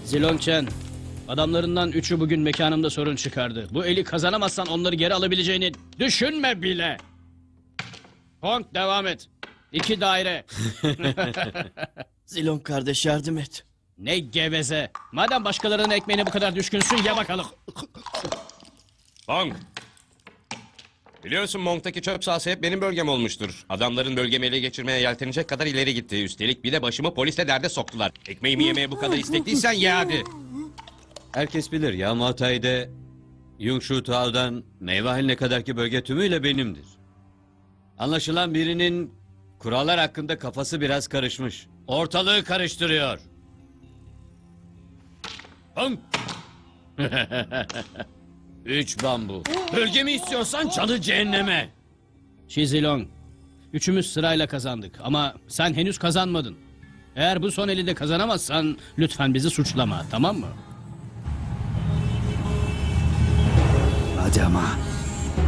Zilongchen, adamlarından üçü bugün mekanımda sorun çıkardı. Bu eli kazanamazsan onları geri alabileceğini düşünme bile. Hong, devam et. 2 daire. Zilong kardeş yardım et. Ne geveze. Madem başkalarının ekmeğine bu kadar düşkünsün, ye bakalım. Bong. Biliyorsun Monk'taki çöp sahası hep benim bölgem olmuştur. Adamların bölgemi ele geçirmeye yeltenecek kadar ileri gitti. Üstelik bir de başımı polisle derde soktular. Ekmeğimi yemeye bu kadar istekliysen ye hadi. Herkes bilir Yağma Hatay'da Yungshu Tao'dan meyve haline kadarki bölge tümüyle benimdir. Anlaşılan birinin kurallar hakkında kafası biraz karışmış. Ortalığı karıştırıyor. Hım! 3 bambu. Bölgemi istiyorsan canı cehenneme. Zilong, üçümüz sırayla kazandık ama sen henüz kazanmadın. Eğer bu son eli de kazanamazsan lütfen bizi suçlama, tamam mı? Hadi ama.